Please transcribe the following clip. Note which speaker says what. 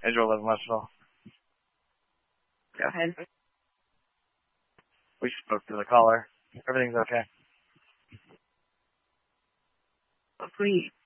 Speaker 1: Israel was emotional.
Speaker 2: Go ahead.
Speaker 1: We spoke to the caller. Everything's okay.
Speaker 2: Hopefully